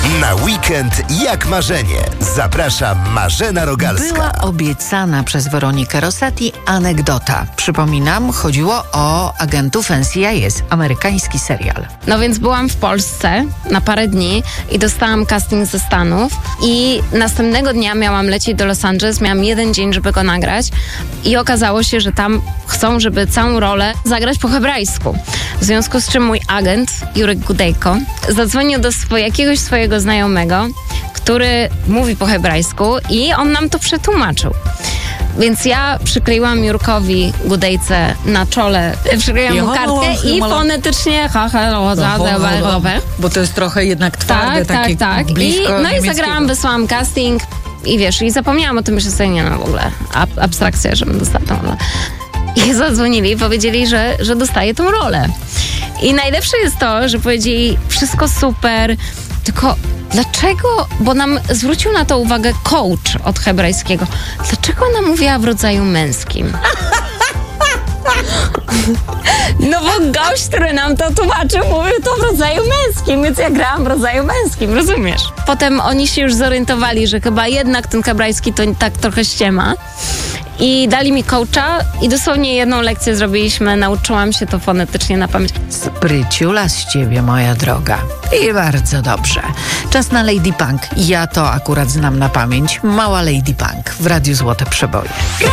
Na weekend jak marzenie. Zaprasza Marzena Rogalska. Była obiecana przez Weronikę Rosati anegdota. Przypominam, chodziło o agentów NCIS, amerykański serial. No więc byłam w Polsce na parę dni i dostałam casting ze Stanów i następnego dnia miałam lecieć do Los Angeles, miałam 1 dzień, żeby go nagrać i okazało się, że tam chcą, żeby całą rolę zagrać po hebrajsku. W związku z czym mój agent, Jurek Gudejko, zadzwonił do jakiegoś swojego znajomego, który mówi po hebrajsku i on nam to przetłumaczył. Więc ja przykleiłam Jurkowi Gudejce na czole, przykleiłam mu kartkę i fonetycznie bo to jest trochę jednak twarde, takie blisko. No i zagrałam, wysłałam casting i wiesz, i zapomniałam o tym, myślę sobie, nie no w ogóle, abstrakcja, żebym dostała tą rolę. I zadzwonili i powiedzieli, że dostaję tą rolę. I najlepsze jest to, że powiedzieli, wszystko super, tylko dlaczego, bo nam zwrócił na to uwagę coach od hebrajskiego, dlaczego ona mówiła w rodzaju męskim? No bo gość, który nam to tłumaczył, mówił to w rodzaju męskim, więc ja grałam w rodzaju męskim, rozumiesz? Potem oni się już zorientowali, że chyba jednak ten hebrajski to tak trochę ściema. I dali mi coacha i dosłownie 1 lekcję zrobiliśmy, nauczyłam się to fonetycznie na pamięć. Spryciula z ciebie, moja droga. I bardzo dobrze. Czas na Lady Punk. Ja to akurat znam na pamięć. Mała Lady Punk w Radiu Złote Przeboje.